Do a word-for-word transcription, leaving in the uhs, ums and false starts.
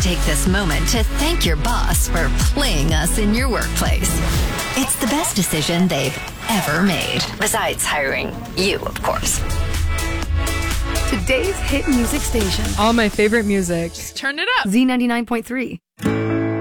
take this moment to thank your boss for playing us in your workplace. It's the best decision they've ever made. Besides hiring you, of course. Today's hit music station. All my favorite music. Just turn it up. Z ninety-nine point three.